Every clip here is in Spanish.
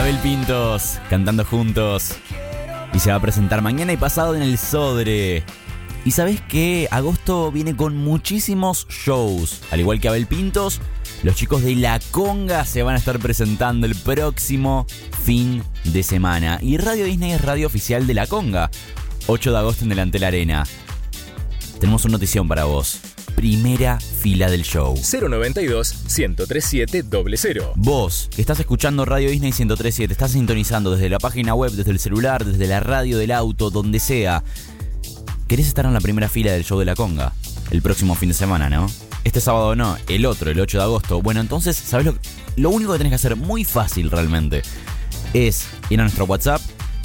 Abel Pintos, cantando juntos. Y se va a presentar mañana y pasado en el Sodre. Y sabés que agosto viene con muchísimos shows. Al igual que Abel Pintos, los chicos de La Conga se van a estar presentando el próximo fin de semana. Y Radio Disney es radio oficial de La Conga. 8 de agosto en Delantel Arena. Tenemos una notición para vos. Primera fila del show. 092-103700. Vos, que estás escuchando Radio Disney 1037, estás sintonizando desde la página web, desde el celular, desde la radio del auto, donde sea. ¿Querés estar en la primera fila del show de La Conga? El próximo fin de semana, ¿no? Este sábado no, el otro, el 8 de agosto. Bueno, entonces, ¿sabés lo único que tenés que hacer? Muy fácil realmente. Es ir a nuestro WhatsApp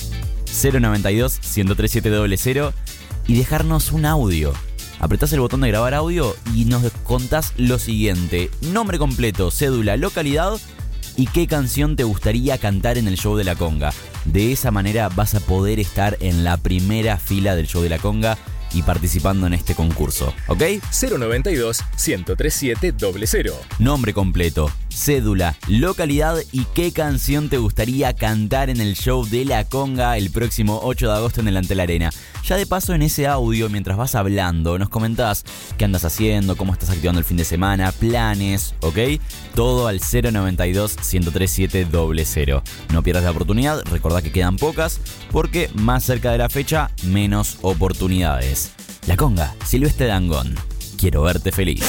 092-103700 y dejarnos un audio. Apretás el botón de grabar audio y nos contás lo siguiente: nombre completo, cédula, localidad y qué canción te gustaría cantar en el show de La Conga. De esa manera vas a poder estar en la primera fila del show de La Conga y participando en este concurso, ¿ok? 092-103700. Nombre completo, cédula, localidad y qué canción te gustaría cantar en el show de La Conga el próximo 8 de agosto en Delantel Arena. Ya de paso, en ese audio, mientras vas hablando, nos comentás qué andas haciendo, cómo estás activando el fin de semana, planes, ¿ok? Todo al 092-103700. No pierdas la oportunidad, recordá que quedan pocas, porque más cerca de la fecha, menos oportunidades. La Conga, Silvestre Dangond. Quiero verte feliz.